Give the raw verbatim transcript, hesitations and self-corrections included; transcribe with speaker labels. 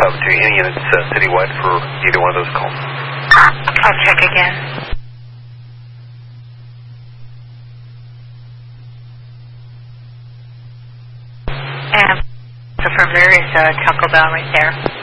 Speaker 1: uh, to any units uh, citywide for either one of those calls.
Speaker 2: I'll check again. And confirm there is a Taco Bell right there.